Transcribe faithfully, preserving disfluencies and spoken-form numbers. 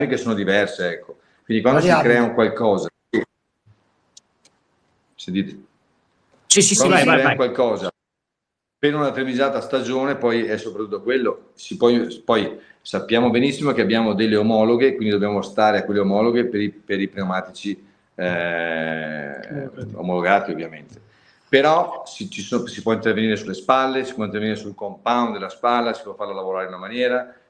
che sono diverse, ecco. Quindi quando Variabili. si crea un qualcosa, se dite, sì, sì, sì, quando vai, si vai, crea vai. qualcosa per una determinata stagione, poi è soprattutto quello, si poi, poi sappiamo benissimo che abbiamo delle omologhe, quindi dobbiamo stare a quelle omologhe per i, per i pneumatici eh, omologati ovviamente. Però si, ci sono, si può intervenire sulle spalle, si può intervenire sul compound della spalla, si può farlo lavorare in una maniera,